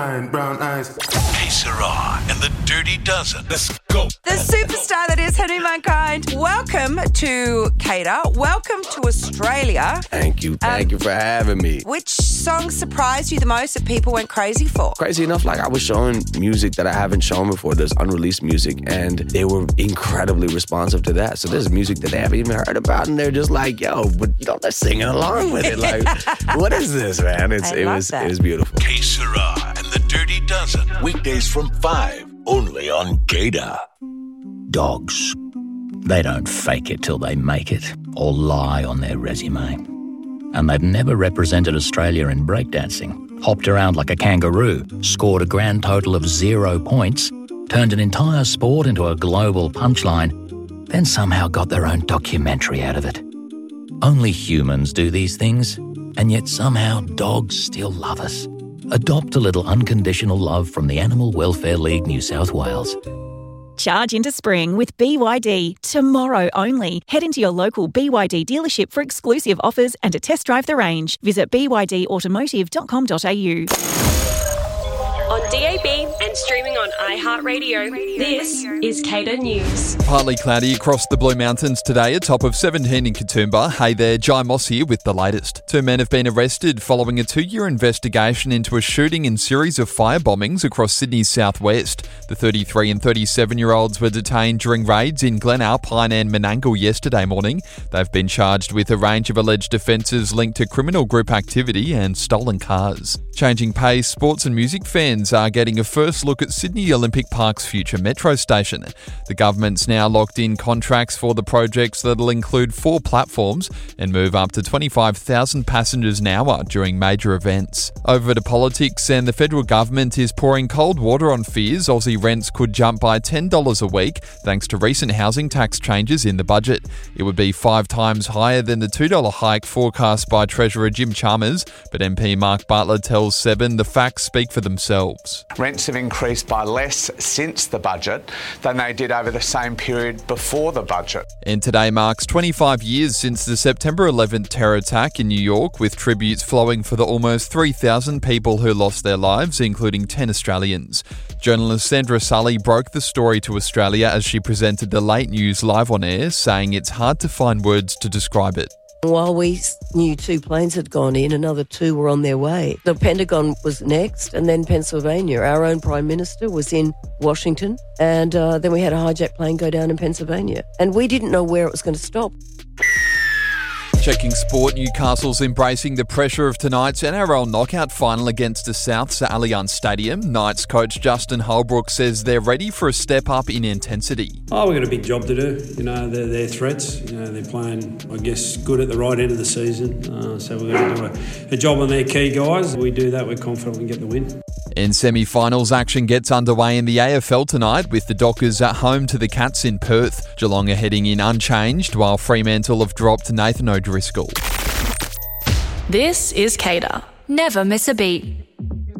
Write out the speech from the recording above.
Brown eyes. Hey, Sarah and the Dirty Dozen. Let's go. The superstar that is Henry Mankind. Welcome to Cater. Welcome to Australia. Thank you for having me. Which song surprised you the most that people went crazy for? Crazy enough, I was showing music that I haven't shown before. There's unreleased music, and they were incredibly responsive to that. So there's music that they haven't even heard about, and they're just like, yo, but they're singing along with it. What is this, man? It was beautiful. Hey, Sarah and the Dirty Dozen. Weekdays from 5, only on Gator. Dogs. They don't fake it till they make it, or lie on their resume. And they've never represented Australia in breakdancing, hopped around like a kangaroo, scored a grand total of 0 points, turned an entire sport into a global punchline, then somehow got their own documentary out of it. Only humans do these things, and yet somehow dogs still love us. Adopt a little unconditional love from the Animal Welfare League New South Wales. Charge into spring with BYD tomorrow only. Head into your local BYD dealership for exclusive offers and to test drive the range. Visit bydautomotive.com.au. On DAB and streaming on iHeartRadio, this is Cater News. Partly cloudy across the Blue Mountains today, a top of 17 in Katoomba. Hey there, Jai Moss here with the latest. 2 men have been arrested following a 2-year investigation into a shooting and series of fire bombings across Sydney's southwest. The 33 and 37-year-olds were detained during raids in Glen Alpine and Menangle yesterday morning. They've been charged with a range of alleged offences linked to criminal group activity and stolen cars. Changing pace, sports and music fans are getting a first look at Sydney Olympic Park's future metro station. The government's now locked in contracts for the projects that'll include 4 platforms and move up to 25,000 passengers an hour during major events. Over to politics, and the federal government is pouring cold water on fears Aussie rents could jump by $10 a week thanks to recent housing tax changes in the budget. It would be 5 times higher than the $2 hike forecast by Treasurer Jim Chalmers, but MP Mark Butler tells Seven the facts speak for themselves. Rents have increased by less since the budget than they did over the same period before the budget. And today marks 25 years since the September 11th terror attack in New York, with tributes flowing for the almost 3,000 people who lost their lives, including 10 Australians. Journalist Sandra Sully broke the story to Australia as she presented the late news live on air, saying it's hard to find words to describe it. While we knew 2 planes had gone in, another 2 were on their way. The Pentagon was next, and then Pennsylvania. Our own Prime Minister was in Washington, and then we had a hijacked plane go down in Pennsylvania. And we didn't know where it was going to stop. Checking sport, Newcastle's embracing the pressure of tonight's NRL knockout final against the Souths at Allianz Stadium. Knights coach Justin Holbrook says they're ready for a step up in intensity. We've got a big job to do. They're threats. They're playing, I guess, good at the right end of the season. So we've got to do a job on their key guys. If we do that, we're confident we can get the win. In semi-finals, action gets underway in the AFL tonight with the Dockers at home to the Cats in Perth. Geelong are heading in unchanged, while Fremantle have dropped Nathan O'Driscoll. This is Cater. Never miss a beat.